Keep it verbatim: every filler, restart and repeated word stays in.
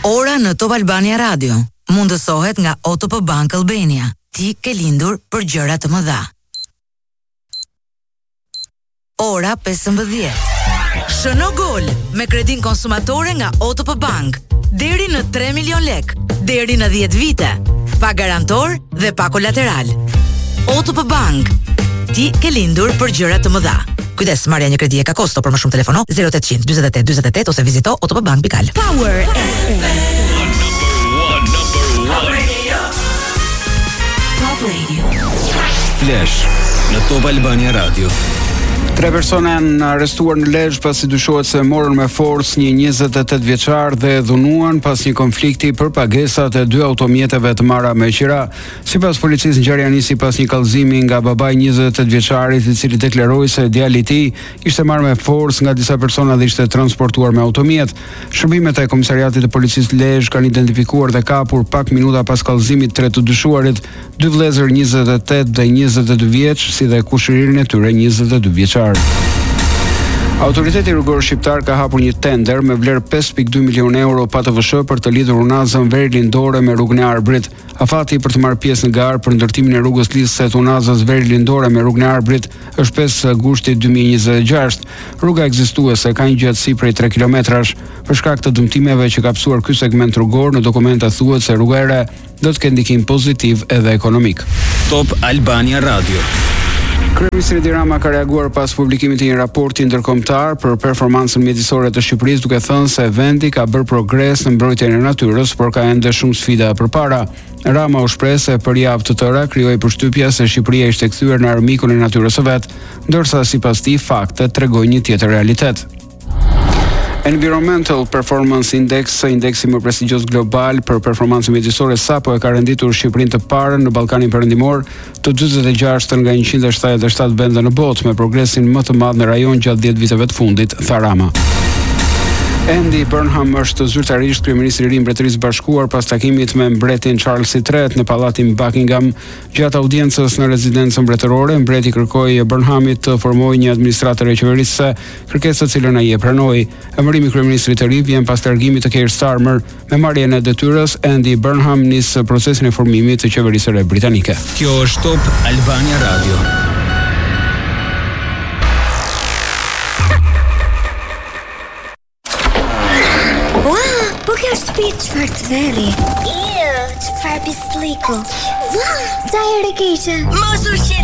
Ora në Top Albania Radio mundësohet nga O T P Bank Albania. Ti ke lindur për gjëra të mëdha. Ora pesëmbëdhjetë. Shëno gol me kredin konsumatore nga O T P Bank. Deri në tre milion lek, deri në dhjetë vite. Pa garantor dhe pa kolateral. O T P Bank. Ti ke lindur për gjëra të mëdha. Kujdes, marrja një kredi e ka kosto, për më shumë telefono zero opt zero zero dyzet e tetë dyzet e tetë ose vizito otpbank pikal. Power F M. Top Radio. Top Radio. Flash në Top Albania Radio. Tre persona janë arrestuar në Lezhë pasi dyshohet se morën me forcë një njëzet e tetë vjeçar dhe dhunuan pas një konflikti për pagesat e dy automjeteve të marra me qira. Sipas policisë, ngjarja nisi pas një kallëzimi nga babai njëzet e tetë vjeçarit, i cili deklaroi se djali i tij ishte marrë me forcë nga disa persona dhe ishte transportuar me automjet. Shërbimet e komisariatit të policisë Lezhë kanë identifikuar dhe kapur pak minuta pas kallëzimit tre të dyshuarit, dy vëllezër njëzet e tetë dhe njëzet e dy vjeç, si dhe kushëririn e tyre njëzet e dy vjeçar. Autoriteti rrugor shqiptar ka hapur një tender me vlerë pesë pikë dy milion euro pa T V S për të lidhur unazën Veri Lindore me rrugën e Arbrit. Afati për të marrë pjesë në garë për ndërtimin e rrugës lidhëse të unazës Veri Lindore me rrugën e Arbrit është pesë gushti dy mijë e njëzet e gjashtë. Rruga ekzistuese ka një gjatësi prej tre kilometrash. Për shkak të dëmtimeve që ka psuar ky segment rrugor, në dokumenta thuhet se rruga e re do të ketë ndikim pozitiv edhe ekonomik. Top Albania Radio. Kryeministri Edi Rama ka reaguar pas publikimit të një raporti ndërkombëtar për performancën mjedisore të Shqipërisë, duke thënë se vendi ka bërë progres në mbrojtjen e natyrës, por ka ende shumë sfida përpara. Rama u shpreh se për javë të tëra krijoi përshtypja se Shqipëria ishte kthyer në armikun e natyrës së vet, ndërsa sipas tij faktet tregojnë një tjetër realitet. Environmental Performance Index, indeksi më prestigjos global për performancën mjedisore, sapo e ka renditur Shqipërinë të parën në Ballkanin Perëndimor, të dyzet e gjashtë nga njëqind e shtatëdhjetë e shtatë vende në botë, me progresin më të madh në rajon gjatë dhjetë viteve të fundit, tha Rama. Andy Burnham është zyrtarisht kryeministri i ri i Mbretërisë së Bashkuar pas takimit me mbretin Charles i tretë në pallatin Buckingham. Gjatë audiencës në rezidencën mbretërore, mbreti kërkoi Burnhamit të formojë një administratër e qeverisë, kërkesë të cilën ai e pranoi. Emërimi i kryeministrit të ri vjen pas largimit të Keir Starmer. Me marrjen e detyrës, Andy Burnham nis procesin e formimit të qeverisë së re britanike. Kjo është Top Albania Radio. Çfarë të veri? Iu, çfarë pisliku? Ua, ca herë keqe. Mos u shqetëso.